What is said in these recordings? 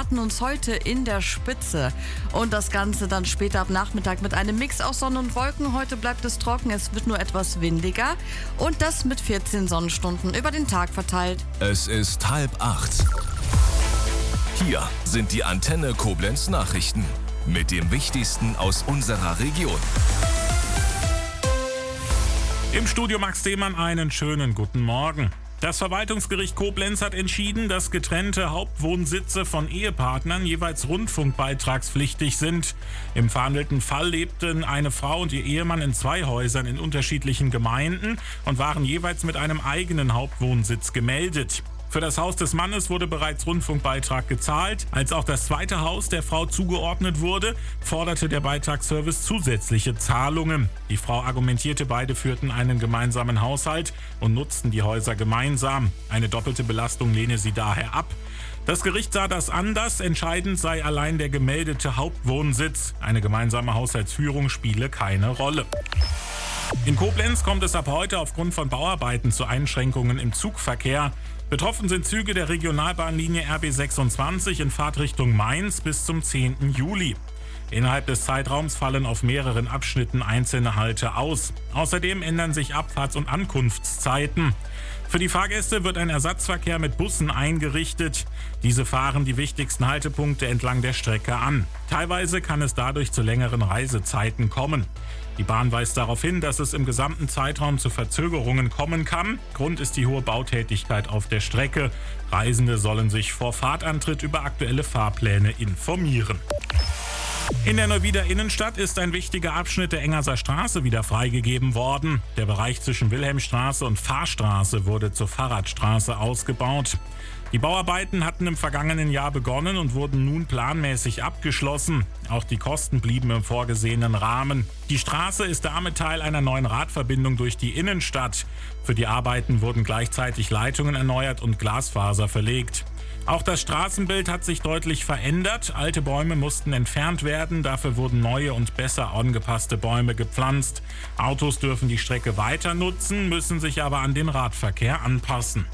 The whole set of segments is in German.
erwarten uns heute in der Spitze. Und das Ganze dann später ab Nachmittag mit einem Mix aus Sonne und Wolken. Heute bleibt es trocken, es wird nur etwas windiger. Und das mit 14 Sonnenstunden über den Tag verteilt. Es ist 7:30. Hier sind die Antenne Koblenz Nachrichten mit dem Wichtigsten aus unserer Region. Im Studio Max Demann einen schönen guten Morgen. Das Verwaltungsgericht Koblenz hat entschieden, dass getrennte Hauptwohnsitze von Ehepartnern jeweils rundfunkbeitragspflichtig sind. Im verhandelten Fall lebten eine Frau und ihr Ehemann in 2 Häusern in unterschiedlichen Gemeinden und waren jeweils mit einem eigenen Hauptwohnsitz gemeldet. Für das Haus des Mannes wurde bereits Rundfunkbeitrag gezahlt. Als auch das zweite Haus der Frau zugeordnet wurde, forderte der Beitragsservice zusätzliche Zahlungen. Die Frau argumentierte, beide führten einen gemeinsamen Haushalt und nutzten die Häuser gemeinsam. Eine doppelte Belastung lehne sie daher ab. Das Gericht sah das anders. Entscheidend sei allein der gemeldete Hauptwohnsitz. Eine gemeinsame Haushaltsführung spiele keine Rolle. In Koblenz kommt es ab heute aufgrund von Bauarbeiten zu Einschränkungen im Zugverkehr. Betroffen sind Züge der Regionalbahnlinie RB 26 in Fahrtrichtung Mainz bis zum 10. Juli. Innerhalb des Zeitraums fallen auf mehreren Abschnitten einzelne Halte aus. Außerdem ändern sich Abfahrts- und Ankunftszeiten. Für die Fahrgäste wird ein Ersatzverkehr mit Bussen eingerichtet. Diese fahren die wichtigsten Haltepunkte entlang der Strecke an. Teilweise kann es dadurch zu längeren Reisezeiten kommen. Die Bahn weist darauf hin, dass es im gesamten Zeitraum zu Verzögerungen kommen kann. Grund ist die hohe Bautätigkeit auf der Strecke. Reisende sollen sich vor Fahrtantritt über aktuelle Fahrpläne informieren. In der Neuwieder Innenstadt ist ein wichtiger Abschnitt der Engerser Straße wieder freigegeben worden. Der Bereich zwischen Wilhelmstraße und Fahrstraße wurde zur Fahrradstraße ausgebaut. Die Bauarbeiten hatten im vergangenen Jahr begonnen und wurden nun planmäßig abgeschlossen. Auch die Kosten blieben im vorgesehenen Rahmen. Die Straße ist damit Teil einer neuen Radverbindung durch die Innenstadt. Für die Arbeiten wurden gleichzeitig Leitungen erneuert und Glasfaser verlegt. Auch das Straßenbild hat sich deutlich verändert. Alte Bäume mussten entfernt werden, dafür wurden neue und besser angepasste Bäume gepflanzt. Autos dürfen die Strecke weiter nutzen, müssen sich aber an den Radverkehr anpassen.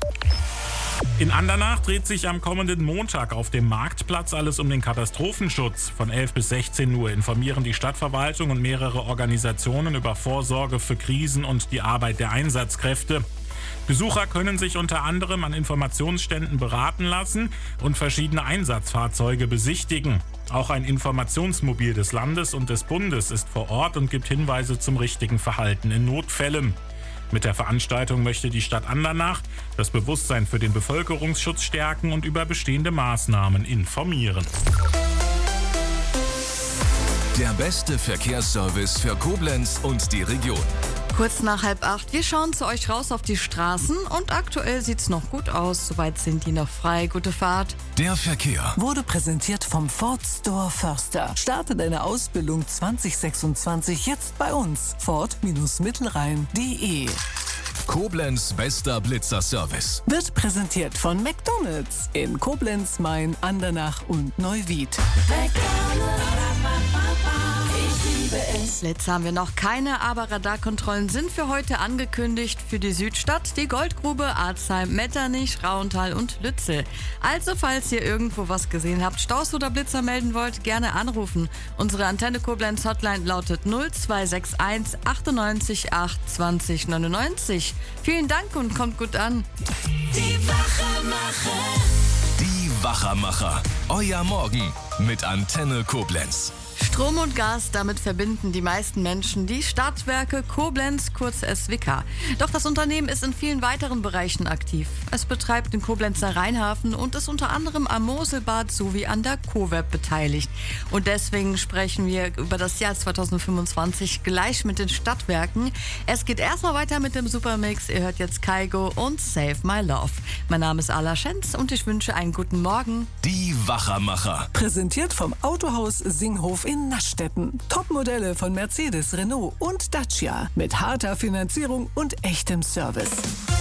In Andernach dreht sich am kommenden Montag auf dem Marktplatz alles um den Katastrophenschutz. Von 11 bis 16 Uhr informieren die Stadtverwaltung und mehrere Organisationen über Vorsorge für Krisen und die Arbeit der Einsatzkräfte. Besucher können sich unter anderem an Informationsständen beraten lassen und verschiedene Einsatzfahrzeuge besichtigen. Auch ein Informationsmobil des Landes und des Bundes ist vor Ort und gibt Hinweise zum richtigen Verhalten in Notfällen. Mit der Veranstaltung möchte die Stadt Andernach das Bewusstsein für den Bevölkerungsschutz stärken und über bestehende Maßnahmen informieren. Der beste Verkehrsservice für Koblenz und die Region. Kurz nach 7:30. Wir schauen zu euch raus auf die Straßen und aktuell sieht's noch gut aus. Soweit sind die noch frei. Gute Fahrt. Der Verkehr wurde präsentiert vom Ford Store Förster. Starte deine Ausbildung 2026 jetzt bei uns. Ford-Mittelrhein.de. Koblenz bester Blitzerservice. Wird präsentiert von McDonald's in Koblenz, Main, Andernach und Neuwied. Jetzt haben wir noch keine, aber Radarkontrollen sind für heute angekündigt für die Südstadt, die Goldgrube, Arzheim, Metternich, Rauental und Lützel. Also falls ihr irgendwo was gesehen habt, Staus oder Blitzer melden wollt, gerne anrufen. Unsere Antenne Koblenz Hotline lautet 0261 98 8 20 99. Vielen Dank und kommt gut an. Die Wachermacher. Die Wachermacher. Euer Morgen mit Antenne Koblenz. Strom und Gas, damit verbinden die meisten Menschen die Stadtwerke Koblenz, kurz SWK. Doch das Unternehmen ist in vielen weiteren Bereichen aktiv. Es betreibt den Koblenzer Rheinhafen und ist unter anderem am Moselbad sowie an der CoWeb beteiligt. Und deswegen sprechen wir über das Jahr 2025 gleich mit den Stadtwerken. Es geht erstmal weiter mit dem Supermix. Ihr hört jetzt Kygo und Save My Love. Mein Name ist Ala Schenz und ich wünsche einen guten Morgen. Die Wachermacher. Präsentiert vom Autohaus Singhof in Naschstetten. Topmodelle von Mercedes, Renault und Dacia mit harter Finanzierung und echtem Service.